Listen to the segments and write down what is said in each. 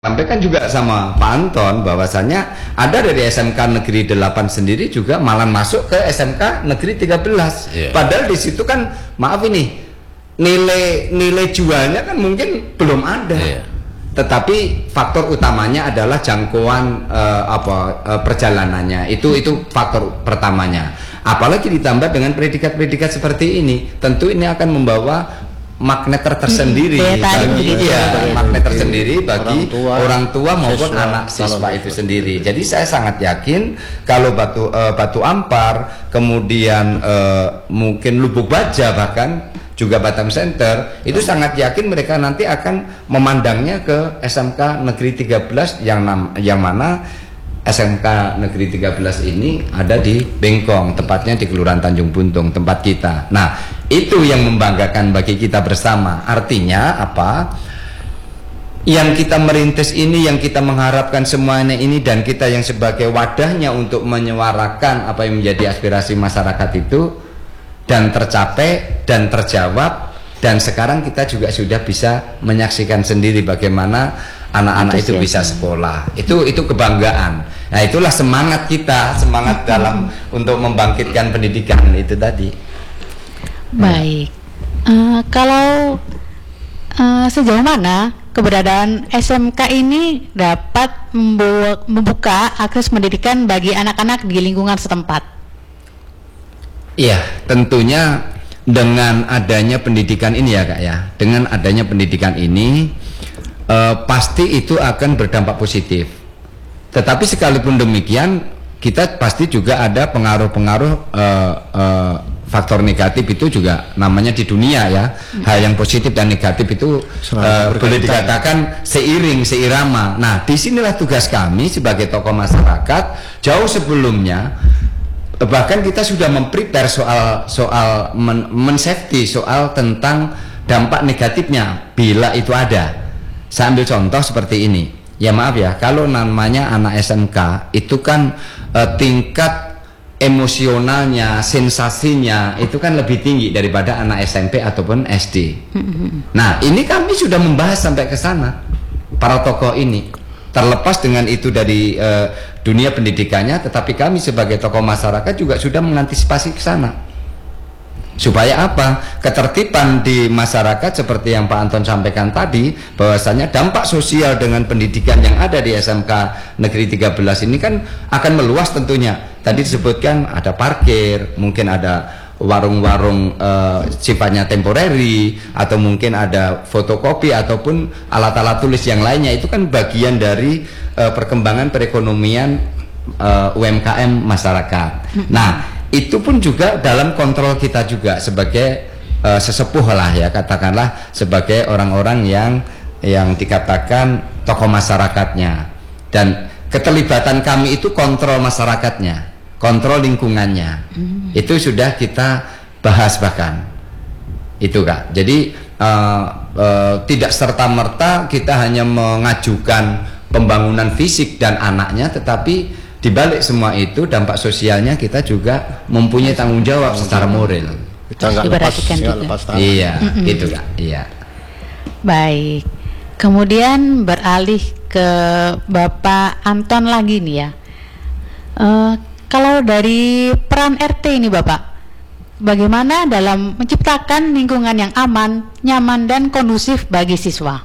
Sampaikan juga sama Pak Anton bahwasannya ada dari SMK Negeri 8 sendiri juga malah masuk ke SMK Negeri 13. Padahal di situ kan maaf ini nilai jualnya kan mungkin belum ada. Tetapi faktor utamanya adalah jangkauan perjalanannya. Itu faktor pertamanya. Apalagi ditambah dengan predikat-predikat seperti ini, tentu ini akan membawa magnet tersendiri magnet tersendiri bagi orang tua maupun anak siswa itu sendiri. Jadi saya sangat yakin kalau Batu Ampar, kemudian mungkin Lubuk Baja, bahkan juga Batam Center, itu sangat yakin mereka nanti akan memandangnya ke SMK Negeri 13 yang mana SMK Negeri 13 ini ada di Bengkong, tepatnya di Kelurahan Tanjung Buntung, tempat kita. Nah, itu yang membanggakan bagi kita bersama. Artinya apa? Yang kita merintis ini, yang kita mengharapkan semuanya ini, dan kita yang sebagai wadahnya untuk menyuarakan apa yang menjadi aspirasi masyarakat itu, dan tercapai dan terjawab. Dan sekarang kita juga sudah bisa menyaksikan sendiri bagaimana anak-anak itu bisa sekolah. Itu kebanggaan. Nah, itulah semangat kita, semangat dalam untuk membangkitkan pendidikan itu tadi. Baik. Kalau sejauh mana keberadaan SMK ini dapat membuka akses pendidikan bagi anak-anak di lingkungan setempat? Iya, tentunya dengan adanya pendidikan ini ya Kak ya, dengan adanya pendidikan ini pasti itu akan berdampak positif. Tetapi sekalipun demikian, kita pasti juga ada pengaruh-pengaruh faktor negatif itu juga namanya di dunia ya. Hal yang positif dan negatif itu boleh dikatakan seirama. Nah, disinilah tugas kami sebagai tokoh masyarakat jauh sebelumnya. Bahkan kita sudah memprepare soal men-safety, soal tentang dampak negatifnya bila itu ada. Saya ambil contoh seperti ini. Ya maaf ya, kalau namanya anak SMK itu kan tingkat emosionalnya, sensasinya itu kan lebih tinggi daripada anak SMP ataupun SD. Nah, ini kami sudah membahas sampai ke sana, para tokoh ini. Terlepas dengan itu dari dunia pendidikannya, tetapi kami sebagai tokoh masyarakat juga sudah mengantisipasi ke sana. Supaya apa? Ketertiban di masyarakat seperti yang Pak Anton sampaikan tadi, bahwasanya dampak sosial dengan pendidikan yang ada di SMK Negeri 13 ini kan akan meluas tentunya. Tadi disebutkan ada parkir, mungkin ada warung-warung sifatnya temporary, atau mungkin ada fotokopi ataupun alat-alat tulis yang lainnya. Itu kan bagian dari perkembangan perekonomian UMKM masyarakat. Nah, itu pun juga dalam kontrol kita juga sebagai sesepuh lah ya, katakanlah sebagai orang-orang yang dikatakan tokoh masyarakatnya. Dan keterlibatan kami itu kontrol masyarakatnya, kontrol lingkungannya. Itu sudah kita bahas bahkan itu Kak. Jadi tidak serta-merta kita hanya mengajukan pembangunan fisik dan anaknya, tetapi di balik semua itu dampak sosialnya kita juga mempunyai tanggung jawab secara moral. Kita diperhatikan juga. Iya, gitu Kak. Iya. Baik. Kemudian beralih ke Bapak Anton lagi nih ya. Kalau dari peran RT ini Bapak, bagaimana dalam menciptakan lingkungan yang aman, nyaman, dan kondusif bagi siswa?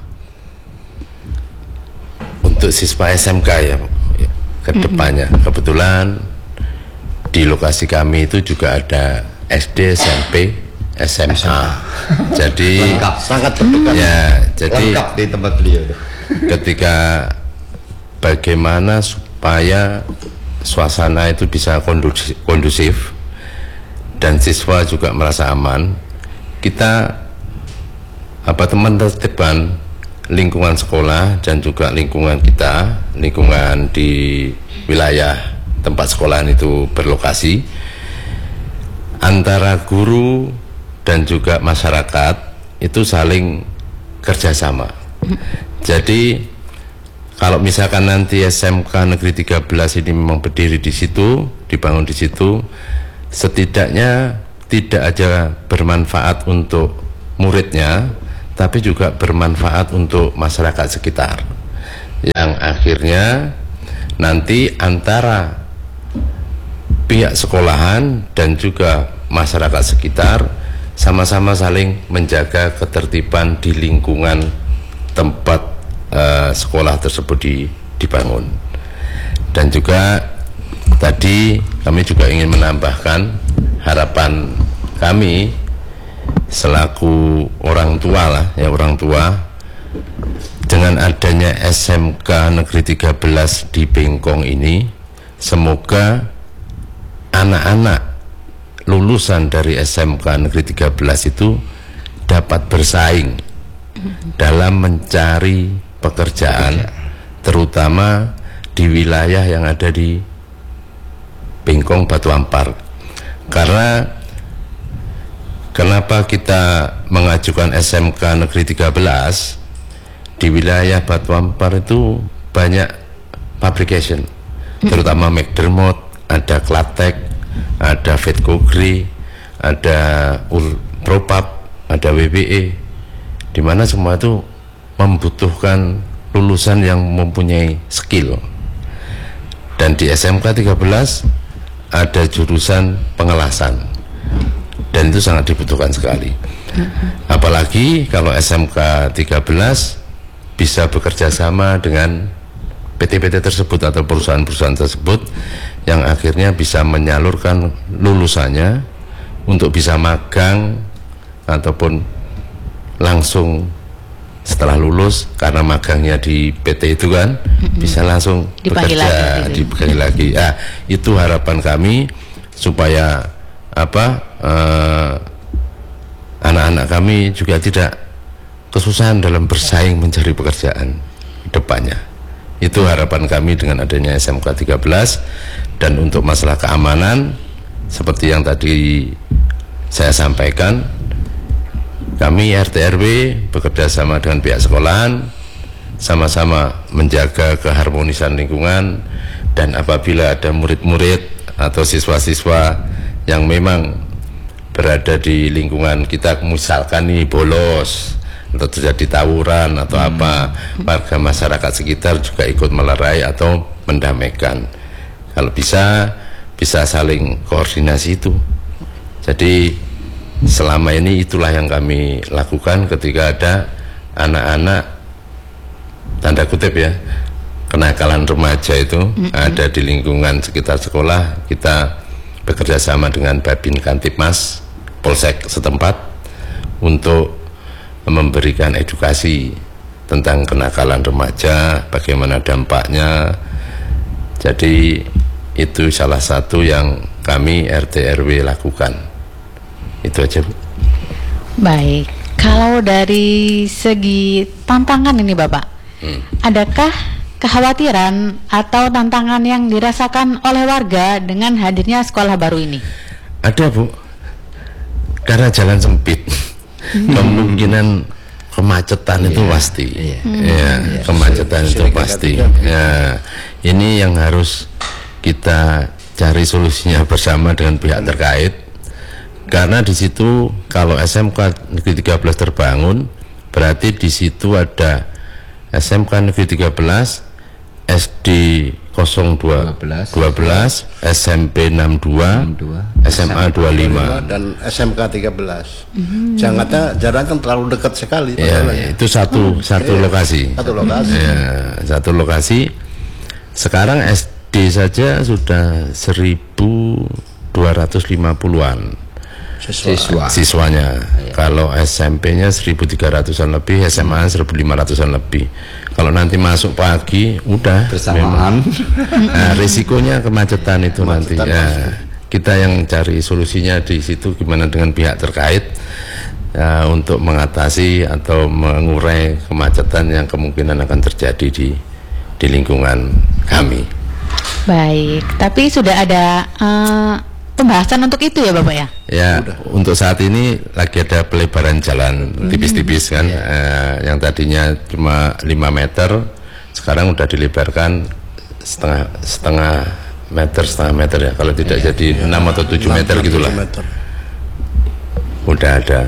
Untuk siswa SMK ya, ke depannya, kebetulan di lokasi kami itu juga ada SD, SMP, SMA. Jadi lengkap, sangat terdekat. Ya, jadi lengkap di tempat beliau. Ketika bagaimana supaya suasana itu bisa kondusif dan siswa juga merasa aman, kita teman tertiban lingkungan sekolah dan juga lingkungan kita, lingkungan di wilayah tempat sekolahan itu berlokasi, antara guru dan juga masyarakat itu saling kerjasama. Jadi kalau misalkan nanti SMK Negeri 13 ini memang berdiri di situ, dibangun di situ, setidaknya tidak aja bermanfaat untuk muridnya, tapi juga bermanfaat untuk masyarakat sekitar. yang akhirnya nanti antara pihak sekolahan dan juga masyarakat sekitar sama-sama saling menjaga ketertiban di lingkungan tempat sekolah tersebut dibangun. Dan juga tadi kami juga ingin menambahkan harapan kami selaku orang tua lah, ya orang tua, dengan adanya SMK Negeri 13 di Bengkong ini, semoga anak-anak lulusan dari SMK Negeri 13 itu dapat bersaing dalam mencari pekerjaan, terutama di wilayah yang ada di Bengkong Batu Ampar. Karena kenapa kita mengajukan SMK Negeri 13? Di wilayah Batu Ampar itu banyak fabrication, terutama McDermott, ada Klatek, ada Vetcogri, ada Propap, ada WBE, di mana semua itu membutuhkan lulusan yang mempunyai skill. Dan di SMK 13 ada jurusan pengelasan, dan itu sangat dibutuhkan sekali. Apalagi kalau SMK 13 bisa bekerja sama dengan PT-PT tersebut atau perusahaan-perusahaan tersebut yang akhirnya bisa menyalurkan lulusannya untuk bisa magang ataupun langsung setelah lulus, karena magangnya di PT itu kan bisa langsung dipanggil bekerja, dipanggil lagi. Itu harapan kami supaya anak-anak kami juga tidak kesusahan dalam bersaing mencari pekerjaan depannya. Itu harapan kami dengan adanya SMK 13. Dan untuk masalah keamanan, seperti yang tadi saya sampaikan, kami RT RW bekerja sama dengan pihak sekolahan, sama-sama menjaga keharmonisan lingkungan. Dan apabila ada murid-murid atau siswa-siswa yang memang berada di lingkungan kita, misalkan nih bolos atau terjadi tawuran atau apa, warga masyarakat sekitar juga ikut melerai atau mendamaikan. Kalau bisa saling koordinasi itu. Jadi selama ini itulah yang kami lakukan ketika ada anak-anak, tanda kutip ya, kenakalan remaja itu ada di lingkungan sekitar sekolah. Kita bekerja sama dengan Babin Kantipmas Polsek setempat untuk memberikan edukasi tentang kenakalan remaja, bagaimana dampaknya. Jadi itu salah satu yang kami RT RW lakukan. Itu aja, Bu. Baik, kalau dari segi tantangan ini Bapak, adakah kekhawatiran atau tantangan yang dirasakan oleh warga dengan hadirnya sekolah baru ini? Ada, Bu, karena jalan sempit. Kemungkinan kemacetan itu pasti, kemacetan itu pasti. Ya, ini yang harus kita cari solusinya bersama dengan pihak terkait. Karena di situ kalau SMK Negeri 13 terbangun, berarti di situ ada SMK Negeri 13, SD 02 12, SMP 62, SMA 25 dan SMK 13. Jaraknya kan terlalu dekat sekali. Ya, itu satu lokasi. Satu lokasi. Sekarang SD saja sudah 1.250-an siswanya. Kalau SMP-nya 1.300-an lebih, SMA 1.500-an lebih. Kalau nanti masuk pagi, udah bersamaan. Nah, risikonya kemacetan itu nanti. Ya, kita yang cari solusinya di situ gimana dengan pihak terkait untuk mengatasi atau mengurai kemacetan yang kemungkinan akan terjadi di lingkungan kami. Baik, tapi sudah ada pembahasan untuk itu ya Bapak ya? Ya, untuk saat ini lagi ada pelebaran jalan tipis-tipis kan, yang tadinya cuma 5 meter, sekarang udah dilebarkan setengah meter ya, kalau tidak jadi 6 atau 7 meter gitulah. Udah ada.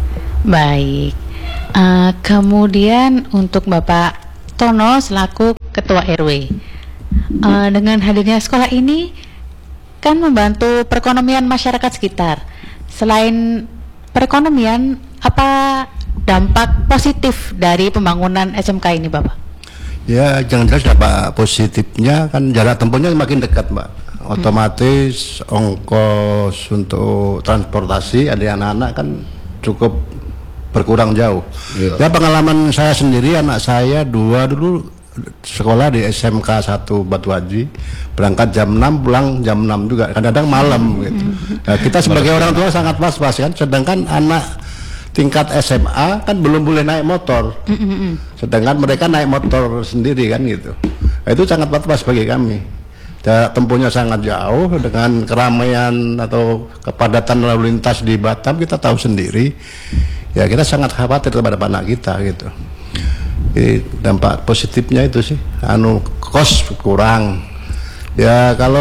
Baik, kemudian untuk Bapak Tono selaku ketua RW. Dengan hadirnya sekolah ini kan membantu perekonomian masyarakat sekitar. Selain perekonomian, apa dampak positif dari pembangunan SMK ini, Bapak? Ya, jangan jelas dampak positifnya kan jarak tempuhnya makin dekat, Mbak. Otomatis ongkos untuk transportasi ada anak-anak kan cukup berkurang jauh. Ya, pengalaman saya sendiri, anak saya dulu sekolah di SMK 1 Batu Haji, berangkat jam 6 pulang jam 6 juga, kadang-kadang malam gitu. Nah, kita sebagai orang tua sangat was-was kan, sedangkan anak tingkat SMA kan belum boleh naik motor, sedangkan mereka naik motor sendiri kan gitu. Nah, itu sangat was-was bagi kami. Jarak tempuhnya sangat jauh, dengan keramaian atau kepadatan lalu lintas di Batam kita tahu sendiri. Ya, kita sangat khawatir terhadap anak kita gitu. Jadi, dampak positifnya itu sih, kos kurang. Ya, kalau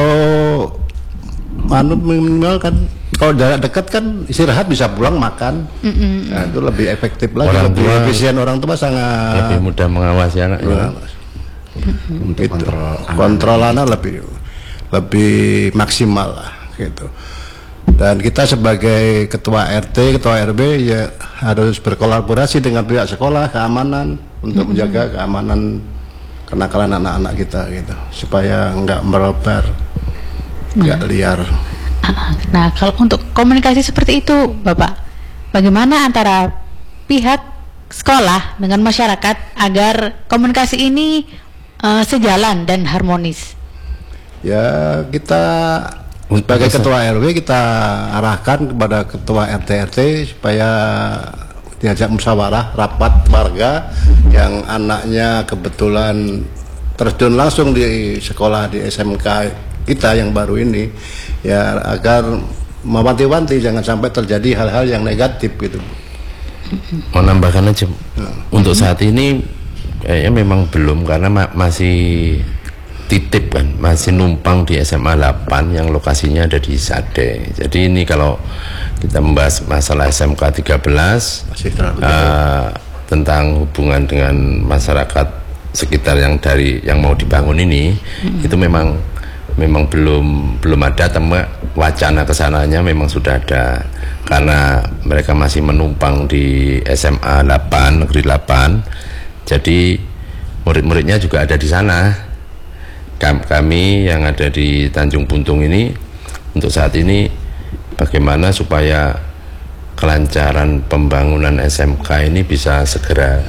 minimal kan, kalau jarak dekat kan istirahat bisa pulang makan. Nah, itu lebih efektif lagi, Orang lebih tua efisien, orang tua sangat lebih mudah mengawasi anaknya. Untuk itu kontrol kontrol anak lebih maksimal lah gitu. Dan kita sebagai ketua RT, ketua RW ya harus berkolaborasi dengan pihak sekolah, keamanan untuk menjaga keamanan kenakalan anak-anak kita gitu, supaya nggak merobar, nggak liar. Nah, kalau untuk komunikasi seperti itu, Bapak, bagaimana antara pihak sekolah dengan masyarakat agar komunikasi ini sejalan dan harmonis? Ya, kita sebagai ketua RW kita arahkan kepada ketua RT RT supaya diajak musyawarah rapat warga yang anaknya kebetulan terjun langsung di sekolah di SMK kita yang baru ini, ya agar mewanti-wanti jangan sampai terjadi hal-hal yang negatif gitu. Mau nambahkan aja, untuk saat ini kayaknya memang belum, karena masih titip kan, masih numpang di SMA 8 yang lokasinya ada di Sade. Jadi ini kalau kita membahas masalah SMK 13 Masih terlalu tentang hubungan dengan masyarakat sekitar yang mau dibangun ini, itu memang belum ada, wacana kesananya memang sudah ada, karena mereka masih menumpang di SMA 8 Negeri 8. Jadi murid-muridnya juga ada di sana. Kami yang ada di Tanjung Buntung ini untuk saat ini bagaimana supaya kelancaran pembangunan SMK ini bisa segera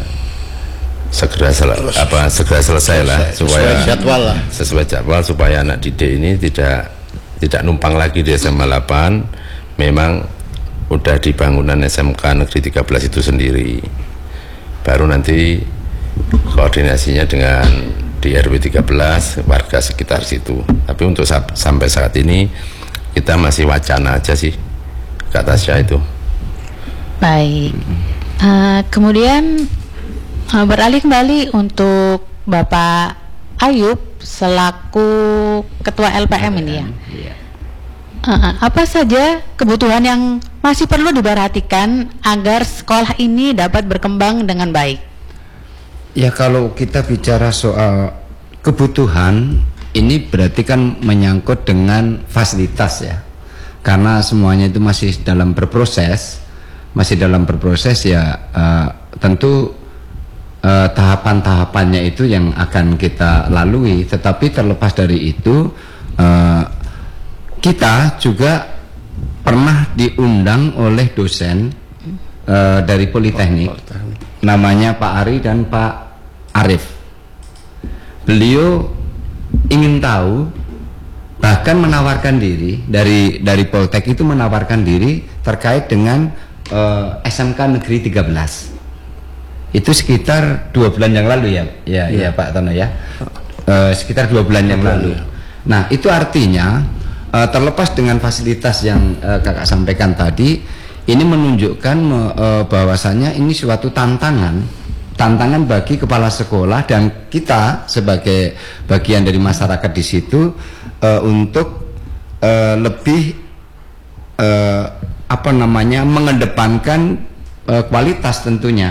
selesai lah, supaya sesuai jadwal, supaya anak didik ini tidak numpang lagi di SMA 8. Memang udah di bangunan SMK Negeri 13 itu sendiri, baru nanti koordinasinya dengan di RW 13 warga sekitar situ. Tapi untuk sampai saat ini kita masih wacana aja sih, kata saya itu. Baik. Kemudian beralih kembali untuk Bapak Ayub selaku ketua LPM ini ya. Apa saja kebutuhan yang masih perlu diperhatikan agar sekolah ini dapat berkembang dengan baik? Ya, kalau kita bicara soal kebutuhan, ini berarti kan menyangkut dengan fasilitas ya, karena semuanya itu masih dalam berproses ya. Tentu tahapan-tahapannya itu yang akan kita lalui. Tetapi terlepas dari itu, kita juga pernah diundang oleh dosen dari Politeknik, namanya Pak Ari dan Pak Arif. Beliau ingin tahu, bahkan menawarkan diri, dari Poltek itu menawarkan diri terkait dengan SMK Negeri 13. Itu sekitar 2 bulan yang lalu ya Pak Tono ya, sekitar 2 bulan yang lalu. Nah, itu artinya terlepas dengan fasilitas yang kakak sampaikan tadi, ini menunjukkan bahwasannya ini suatu tantangan bagi kepala sekolah dan kita sebagai bagian dari masyarakat di situ, untuk lebih mengedepankan kualitas tentunya.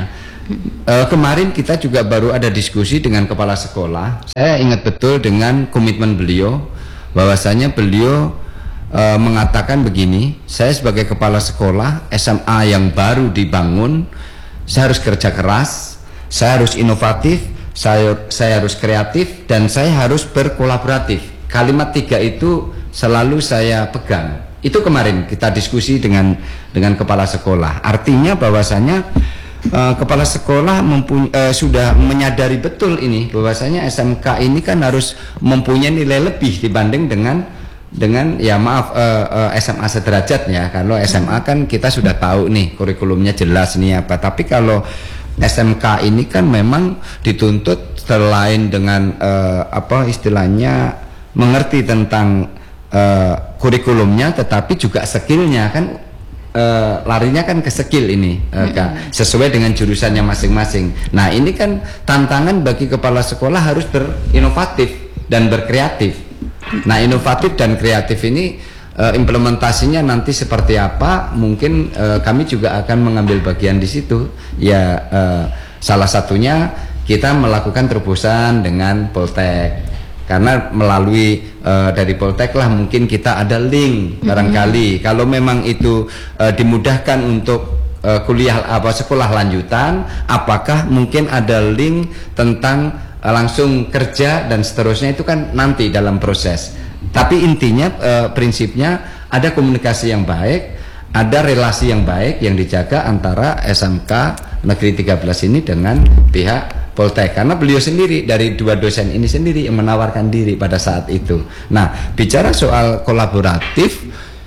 Kemarin kita juga baru ada diskusi dengan kepala sekolah. Saya ingat betul dengan komitmen beliau, bahwasanya beliau mengatakan begini, saya sebagai kepala sekolah SMA yang baru dibangun, saya harus kerja keras, saya harus inovatif, saya harus kreatif, dan saya harus berkolaboratif. Kalimat 3 itu selalu saya pegang. Itu kemarin kita diskusi dengan kepala sekolah. Artinya bahwasanya kepala sekolah sudah menyadari betul ini, bahwasanya SMK ini kan harus mempunyai nilai lebih dibanding dengan ya maaf SMA sederajat ya. Kalau SMA kan kita sudah tahu nih kurikulumnya jelas nih apa. Tapi kalau SMK ini kan memang dituntut selain dengan apa istilahnya mengerti tentang kurikulumnya, tetapi juga skillnya kan larinya kan ke skill ini sesuai dengan jurusannya masing-masing. Nah ini kan tantangan bagi kepala sekolah harus berinovatif dan berkreatif. Nah inovatif dan kreatif ini implementasinya nanti seperti apa, mungkin kami juga akan mengambil bagian di situ ya. Salah satunya kita melakukan terobosan dengan Poltek, karena melalui dari Poltek lah mungkin kita ada link barangkali kalau memang itu dimudahkan untuk kuliah sekolah lanjutan, apakah mungkin ada link tentang langsung kerja dan seterusnya, itu kan nanti dalam proses. Tapi intinya prinsipnya ada komunikasi yang baik, ada relasi yang baik yang dijaga antara SMK Negeri 13 ini dengan pihak Poltek, karena beliau sendiri dari 2 dosen ini sendiri yang menawarkan diri pada saat itu. Nah, bicara soal kolaboratif,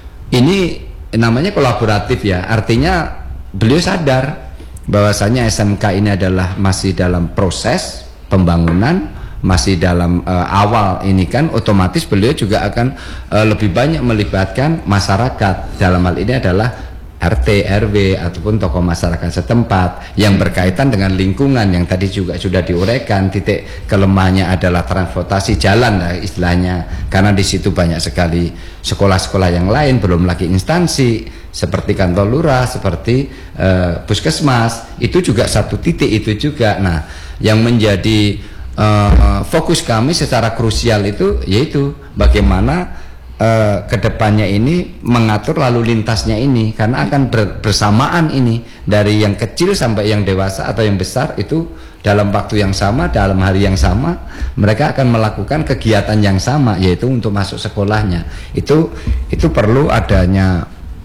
ini namanya kolaboratif ya, artinya beliau sadar bahwasanya SMK ini adalah masih dalam proses pembangunan, masih dalam awal ini kan, otomatis beliau juga akan lebih banyak melibatkan masyarakat. Dalam hal ini adalah RT, RW ataupun tokoh masyarakat setempat yang berkaitan dengan lingkungan yang tadi juga sudah diuraikan. Titik kelemahannya adalah transportasi jalan lah istilahnya, karena di situ banyak sekali sekolah-sekolah yang lain, belum lagi instansi seperti kantor lurah, seperti puskesmas, itu juga satu titik itu juga. Nah, yang menjadi fokus kami secara krusial itu yaitu bagaimana kedepannya ini mengatur lalu lintasnya ini, karena akan bersamaan ini dari yang kecil sampai yang dewasa atau yang besar itu dalam waktu yang sama, dalam hari yang sama mereka akan melakukan kegiatan yang sama, yaitu untuk masuk sekolahnya. Itu perlu adanya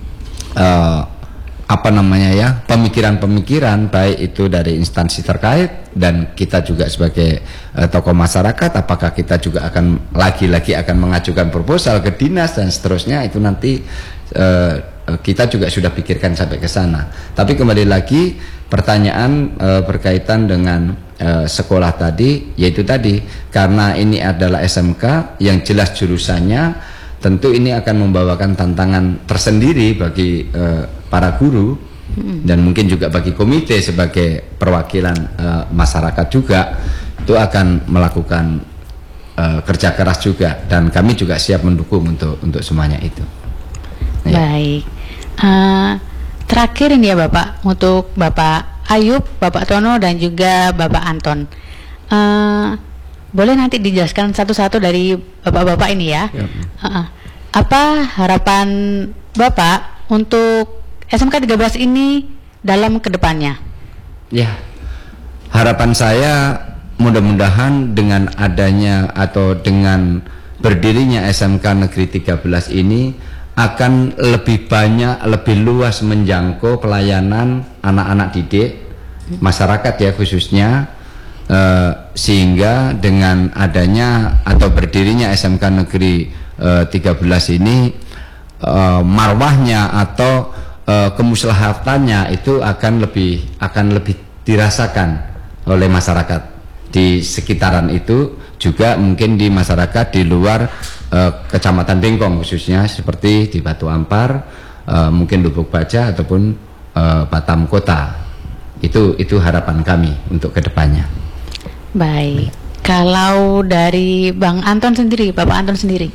apa namanya ya, pemikiran-pemikiran baik itu dari instansi terkait dan kita juga sebagai tokoh masyarakat, apakah kita juga akan lagi-lagi akan mengajukan proposal ke dinas dan seterusnya, itu nanti kita juga sudah pikirkan sampai ke sana. Tapi kembali lagi pertanyaan berkaitan dengan sekolah tadi, yaitu tadi karena ini adalah SMK yang jelas jurusannya, tentu ini akan membawakan tantangan tersendiri bagi para guru dan mungkin juga bagi komite sebagai perwakilan masyarakat juga, itu akan melakukan kerja keras juga, dan kami juga siap mendukung untuk semuanya itu. Ya. Baik, terakhir ini ya Bapak, untuk Bapak Ayub, Bapak Tono dan juga Bapak Anton, boleh nanti dijelaskan satu-satu dari bapak-bapak ini ya. Apa harapan Bapak untuk SMK 13 ini dalam kedepannya? Ya, harapan saya mudah-mudahan dengan adanya atau dengan berdirinya SMK Negeri 13 ini akan lebih banyak, lebih luas menjangkau pelayanan anak-anak didik, masyarakat ya khususnya, sehingga dengan adanya atau berdirinya SMK Negeri 13 ini marwahnya atau kemuslahatannya itu akan lebih dirasakan oleh masyarakat di sekitaran itu, juga mungkin di masyarakat di luar Kecamatan Bengkong khususnya seperti di Batu Ampar, mungkin Lubuk Baja ataupun Batam Kota. Itu harapan kami untuk kedepannya. Baik, kalau dari Bang Anton sendiri, Bapak Anton sendiri.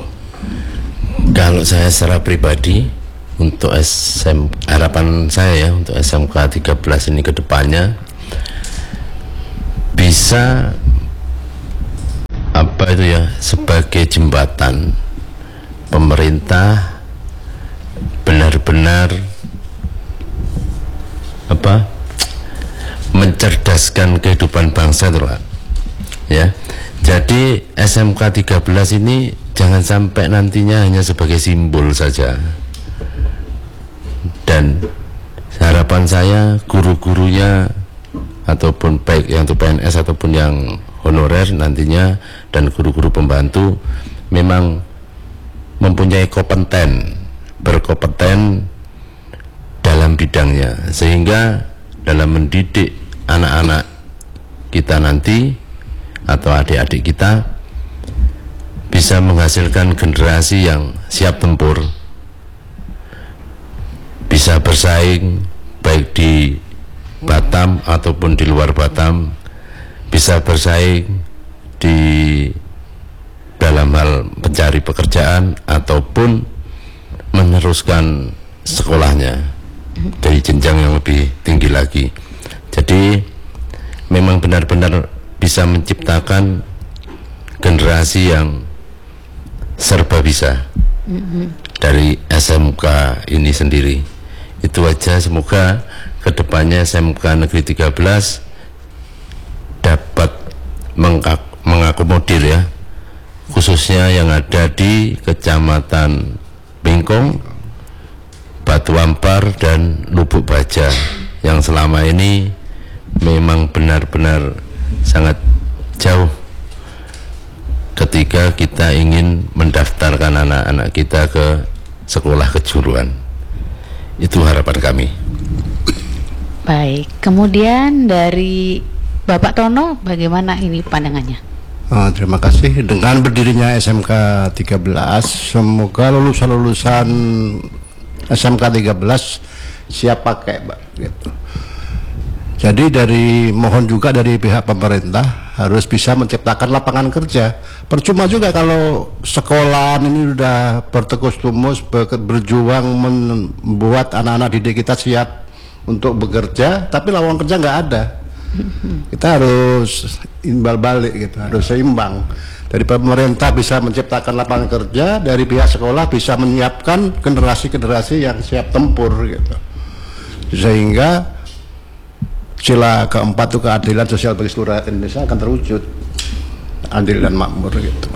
Kalau saya secara pribadi untuk harapan saya ya untuk SMK 13 ini kedepannya bisa apa itu ya, sebagai jembatan pemerintah benar-benar apa, mencerdaskan kehidupan bangsa itu Pak. Ya. Jadi SMK 13 ini jangan sampai nantinya hanya sebagai simbol saja. Dan harapan saya guru-gurunya ataupun baik yang untuk PNS ataupun yang honorer nantinya dan guru-guru pembantu memang mempunyai berkompeten dalam bidangnya, sehingga dalam mendidik anak-anak kita nanti atau adik-adik kita bisa menghasilkan generasi yang siap tempur, bisa bersaing baik di Batam ataupun di luar Batam, bisa bersaing di dalam hal mencari pekerjaan ataupun meneruskan sekolahnya dari jenjang yang lebih tinggi lagi. Jadi memang benar-benar bisa menciptakan generasi yang serba bisa dari SMK ini sendiri. Itu aja, semoga kedepannya SMK Negeri 13 dapat mengakomodir ya, khususnya yang ada di Kecamatan Bingkong, Batu Ampar dan Lubuk Baja yang selama ini memang benar-benar sangat jauh ketika kita ingin mendaftarkan anak-anak kita ke sekolah kejuruan. Itu harapan kami. Baik, kemudian dari Bapak Tono, bagaimana ini pandangannya? Terima kasih. Dengan berdirinya SMK 13, semoga lulusan SMK 13 siap pakai, Mbak, gitu. Jadi mohon juga dari pihak pemerintah harus bisa menciptakan lapangan kerja. Percuma juga kalau sekolah ini sudah bertekus-tumus berjuang membuat anak-anak didik kita siap untuk bekerja, tapi lapangan kerja nggak ada. Kita harus imbal balik gitu, harus seimbang. Dari pemerintah bisa menciptakan lapangan kerja, dari pihak sekolah bisa menyiapkan generasi-generasi yang siap tempur gitu. Sehingga sila keempat itu keadilan sosial bagi seluruh rakyat Indonesia akan terwujud adil dan makmur gitu.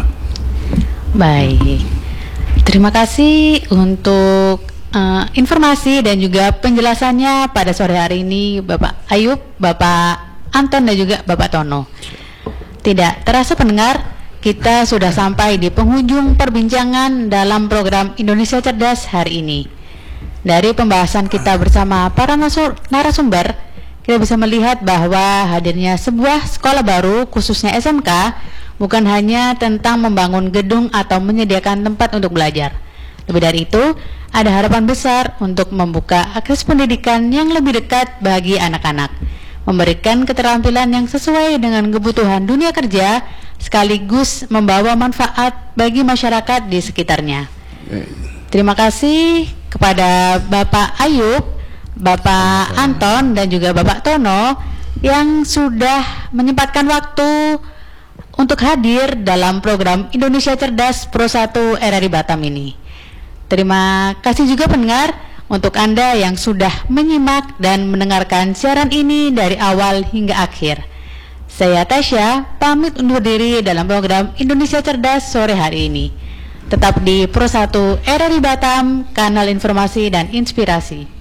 Baik, terima kasih untuk informasi dan juga penjelasannya pada sore hari ini Bapak Ayub, Bapak Anton dan juga Bapak Tono. Tidak terasa pendengar, kita sudah sampai di penghujung perbincangan dalam program Indonesia Cerdas hari ini. Dari pembahasan kita bersama para narasumber, kita bisa melihat bahwa hadirnya sebuah sekolah baru khususnya SMK bukan hanya tentang membangun gedung atau menyediakan tempat untuk belajar. Lebih dari itu, ada harapan besar untuk membuka akses pendidikan yang lebih dekat bagi anak-anak, memberikan keterampilan yang sesuai dengan kebutuhan dunia kerja, sekaligus membawa manfaat bagi masyarakat di sekitarnya. Terima kasih kepada Bapak Ayub, Bapak Anton dan juga Bapak Tono yang sudah menyempatkan waktu untuk hadir dalam program Indonesia Cerdas Pro 1 RRI Batam ini. Terima kasih juga pendengar untuk Anda yang sudah menyimak dan mendengarkan siaran ini dari awal hingga akhir. Saya Tasya pamit undur diri dalam program Indonesia Cerdas sore hari ini. Tetap di Pro 1 RRI Batam, kanal informasi dan inspirasi.